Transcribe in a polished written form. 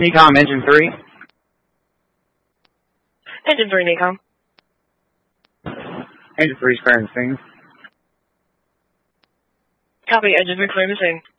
NECOM Engine 3. Engine 3, NECOM. Engine 3 is clear and scene. Copy, Engine 3, clear the scene.